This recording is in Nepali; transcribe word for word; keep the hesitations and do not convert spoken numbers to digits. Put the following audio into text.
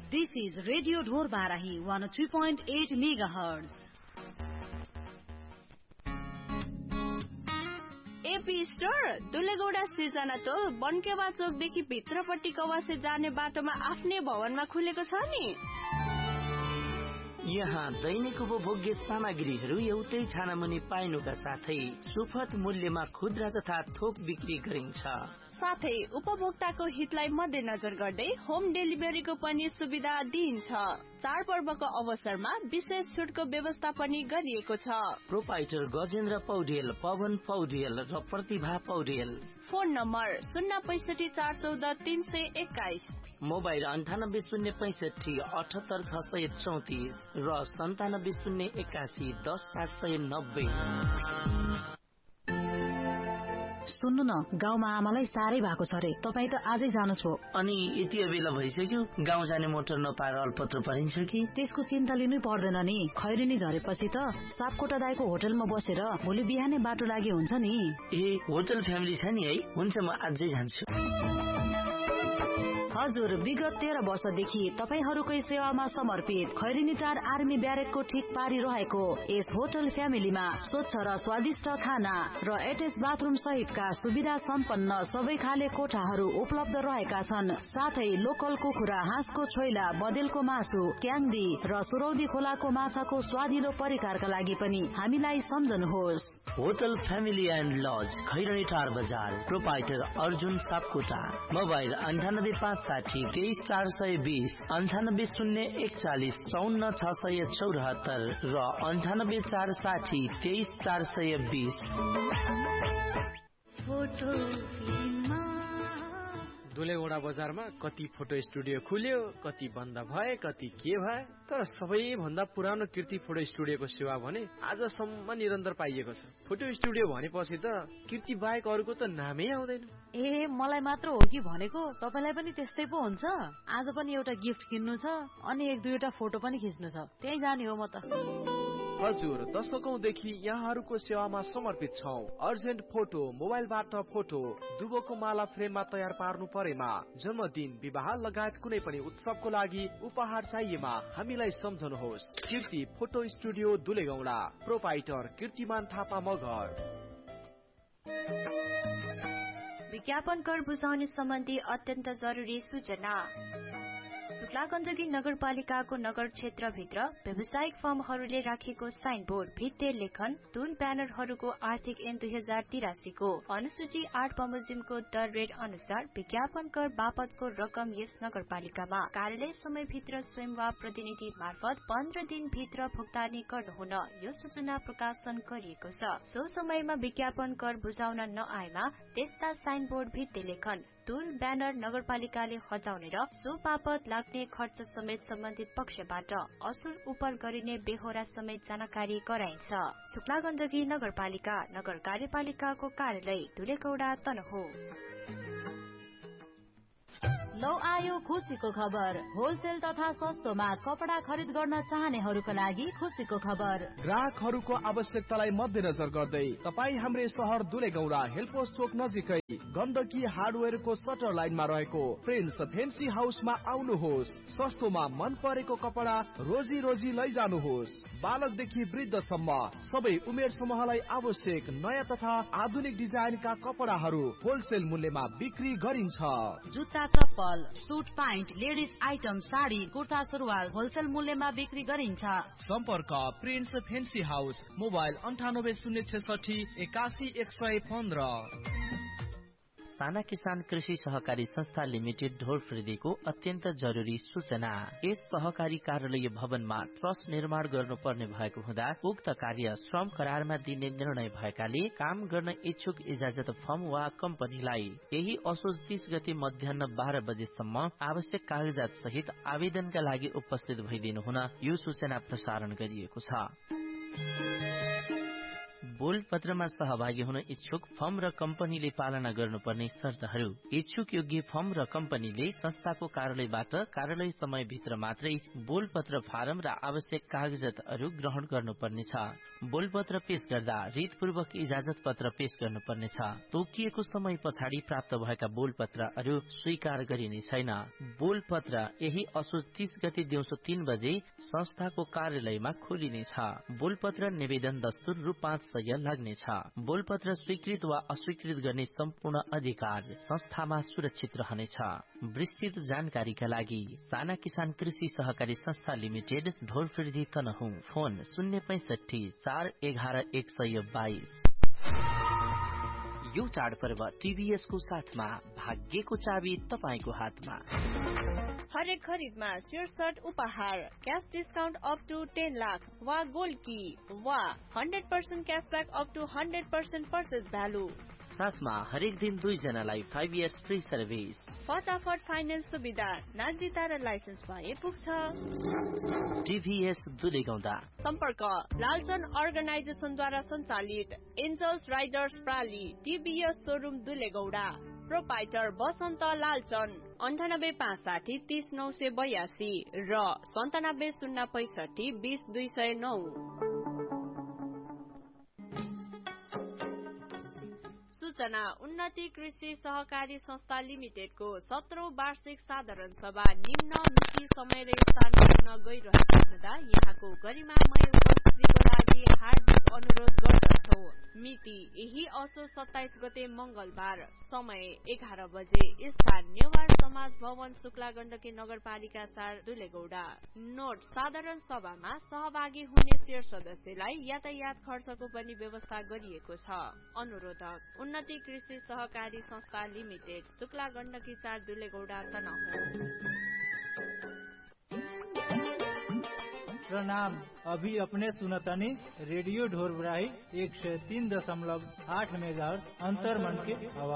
This is Radio Dhor Barahi one oh three point eight megahertz. AP store दुलेगौडा सिर्जना टोल बनकेवा चोकदेखि भित्रपट्टि कवासे जाने बाटोमा आफ्नै भवनमा खुलेको छ नि। यहाँ दैनिक उपभोग्य सामग्रीहरू एउटै छानामुनि पाइनुका साथै सुपथ मूल्यमा खुद्रा तथा थोक बिक्री गरिन्छ। साथै उपभोक्ताको हितलाई मध्यनजर गर्दै होम डेलिभरीको पनि सुविधा दिइन्छ। चाडपर्वको अवसरमा विशेष छुटको व्यवस्था पनि गरिएको छ। प्रोपाइटर गजेन्द्र पौडेल, पवन पौडेल र प्रतिभा पौडेल। फोन नम्बर शून्य पैसठी चार चौध तीन सय एक्काइस, मोबाइल अन्ठानब्बे शून्य पैसठी अठहत्तर छ सय चौतिस र सन्तानब्बे शून्य एकासी दस पाँच सय नब्बे। सुन्नु न, गाउँमा आमालाई साह्रै भएको छ रे, तपाईँ त आजै जानुहोस् भो। अनि यति बेला भइसक्यो, गाउँ जाने मोटर नपाएर अल्पत्र परिन्छ कि? त्यसको चिन्ता लिनै पर्दैन नि। खैरेनी झरेपछि त सापकोटा दाइको होटलमा बसेर भोलि बिहानै बाटो लागि हुन्छ नि। ए, होटल फ्यामिली छ नि है? हुन्छ, म आजै जान्छु। हजुर, विगत तेह्र वर्षदेखि तपाईहरूकै सेवामा समर्पित खैरेनीटार आर्मी ब्यारेकको ठिक पारी रहेको यस होटल फ्यामिलीमा स्वच्छ र स्वादिष्ट खाना र एटेच बाथरुम सहितका सुविधा सम्पन्न सबै खाले कोठाहरू उपलब्ध रहेका छन्। साथै लोकल कुखुरा, हाँसको छोइला, बदेलको मासु, क्याङ्दी र सुरौदी खोलाको माछाको स्वादिलो परिकारका लागि पनि हामीलाई सम्झनुहोस्। होटल फ्यामिली एन्ड लज, खैरेनीटार बजार। प्रोपाइटर अर्जुन सापकोटा। मोबाइल अन्ठानब्बे पाँच साठी तेइस चार सय बीस, अन्ठानब्बे शून्य एकचालिस चौन्न छ सय चौरात्तर र अन्ठानब्बे चार साठी तेइस चार सय बीस। दुलेगौडा बजारमा कति फोटो स्टुडियो खुल्यो, कति बन्द भए, कति के भए, तर सबैभन्दा पुरानो कीर्ति फोटो स्टुडियोको सेवा भने आजसम्म निरन्तर पाइएको छ। फोटो स्टुडियो भनेपछि त कीर्ति बाहेक अरूको त नामै आउँदैन। ए, मलाई मात्र हो कि भनेको? तपाईलाई पनि त्यस्तै पो हुन्छ? आज पनि एउटा गिफ्ट किन्नु छ अनि एक दुईवटा फोटो पनि खिच्नु छ, त्यही जाने हो म त। हजुर, दशकौंदेखि यहाँहरूको सेवामा समर्पित छौं। अर्जेन्ट फोटो, मोबाइलबाट फोटो, दुबोको माला फ्रेममा तयार पार्नु परेमा, जन्मदिन, विवाह लगायत कुनै पनि उत्सवको लागि उपहार चाहिएमा हामीलाई सम्झनुहोस्। कीर्ति फोटो स्टुडियो दुलेगौडा। प्रोपाइटर कीर्तिमान थापा मगर। विज्ञापन कर बुझाउने सम्बन्धी अत्यन्त जरुरी सूचना। शुक्लागण्डकी नगरपालिकाको नगर क्षेत्रभित्र व्यावसायिक फर्महरूले राखेको साइनबोर्ड, भित्ते लेखन, टुल ब्यानरहरूको आर्थिक ऐन दुई हजार तिरासीको अनुसूची आठ बमोजिमको दर रेट अनुसार विज्ञापन कर बापतको रकम यस नगरपालिकामा कार्यालय समयभित्र स्वयं वा प्रतिनिधि मार्फत पन्ध्र दिन भित्र भुक्तानी गर्नुहुन यो सूचना प्रकाशन गरिएको छ। सो समयमा विज्ञापन कर बुझाउन नआएमा त्यस्ता साइनबोर्ड, भित्ते लेखन, टुल ब्यानर नगरपालिकाले हटाउने र सो बापत लाग्ने खर्च समेत सम्बन्धित पक्षबाट असुल उपर गरिने बेहोरा समेत जानकारी गराइन्छ। शुक्लागण्डकी नगरपालिका नगर कार्यपालिकाको कार्यालय दुलेगौडा तनहु। लौ आयो खुसीको खबर। होलसेल तथा सस्तोमा कपडा खरिद गर्न चाहनेहरूका लागि खुसीको खबर। ग्राहकहरूको आवश्यकतालाई मध्यनजर गर्दै तपाई हाम्रै शहर दुलेगौडा हेलपोस्ट चोक नजिकै गण्डकी हार्डवेयरको सटर लाइनमा रहेको प्रिन्स फेन्सी हाउसमा आउनुहोस्। सस्तोमा मन परेको कपडा रोजी रोजी लैजानुहोस्। बालकदेखि वृद्धसम्म सबै उमेर समूहलाई आवश्यक नयाँ तथा आधुनिक डिजाइनका कपडाहरू होलसेल मूल्यमा बिक्री गरिन्छ। जुत्ता, चप्पल, suit pant, ladies item, sari, kurta, सुरुवाल होलसेल मूल्यमा बिक्री गरिन्छ। सम्पर्क प्रिन्स फेन्सी हाउस। मोबाइल अन्ठानब्बे शून्य छेसठी एकासी एक सय पन्ध्र। साना किसान कृषि सहकारी संस्था लिमिटेड ढोरफ्रेदीको अत्यन्त जरुरी सूचना। यस सहकारी कार्यालय भवनमा ट्रस्ट निर्माण गर्नुपर्ने भएको हुँदा उक्त कार्य श्रम करारमा दिने निर्णय भएकाले काम गर्न इच्छुक इजाजत फर्म वा कम्पनीलाई यही असोज तीस गते मध्याह बाह्र बजेसम्म आवश्यक कागजात सहित आवेदनका लागि उपस्थित भइदिनु हुन यो सूचना प्रसारण गरिएको छ। बोल पत्रमा सहभागी हुन इच्छुक फर्म र कम्पनीले पालना गर्नुपर्ने शर्तहरू। इच्छुक योग्य फर्म र कम्पनीले संस्थाको कार्यालयबाट कार्यालय समय भित्र मात्रै बोल पत्र फारम र आवश्यक कागजातहरू ग्रहण गर्नुपर्नेछ। बोल पत्र पेश गर्दा रीतपूर्वक इजाजत पत्र पेश गर्नुपर्नेछ। तोकिएको समय पछाडि प्राप्त भएका बोल पत्रहरू स्वीकार गरिने छैन। बोल पत्र यही असोज तीस गते दिउँसो तीन बजे संस्थाको कार्यालयमा खोलिनेछ। बोल पत्र निवेदन दस्तुर रु पाँच सय लाग्नेछ। बोल पत्र स्वीकृत वा अस्वीकृत गर्ने सम्पूर्ण अधिकार संस्थामा सुरक्षित रहनेछ। विस्तृत जानकारीका लागि साना किसान कृषि सहकारी संस्था लिमिटेड ढोरफिर्दी तनहुँ। फोन शून्य पैंसठी चार एघार एक सय बाइस। यो चाडपर्व टीभीएस को साथमा भाग्यको चाबी तपाईको हातमा। हरेक खरिदमा शीर्षक उपहार, cash discount up two ten lakh वा गोल्ड की वा hundred percent क्याशब्याक up two hundred percent purchase value. साथमा हरेक दिन दुई जनालाई फाइभ इयर्स फ्री सर्भिस। फटाफट फाइनेन्स सुविधा, नागरिकता र लाइसेन्स भए पुग्छ। टीभीएस दुलेगौंडा। सम्पर्क लालचन अर्गनाइजेसनद्वारा सञ्चालित angels Riders प्राली TVS showroom दुलेगौडा। Proprietor बसन्त लालचन। अन्ठानब्बे पाँच साठी तीस नौ सय बयासी र सन्तानब्बे शून्य पैसठी बीस दुई सय नौ। सूचना उन्नति कृषि सहकारी संस्था लिमिटेडको सत्रौं वार्षिक साधारण सभा निम्न मिति समय र स्थान गर्न गइरहेको हुँदा यहाँको गरिमामय उपस्थितिको लागि हार्दिक अनुरोध गर्दछौ। मिति यही असोज सत्ताइस गते मंगलबार, समय एघार बजे, स्थान नेवार समाज भवन शुक्ला गण्डकी नगरपालिका चार दुलेगौडा। नोट, साधारण सभामा सहभागी हुने शेर सदस्यलाई यातायात खर्चको पनि व्यवस्था गरिएको छ। अनुरोधक उन्नति कृषि सहकारी संस्था लिमिटेड, शुक्ला गण्डकी चार दुलेगौडा तनहुँ। प्रणाम। अभी अपने सुनतनी रेडियो ढोरबराही एक सौ तीन दशमलव आठ मेगाहर्ट्ज अंतर्मन के आवाज।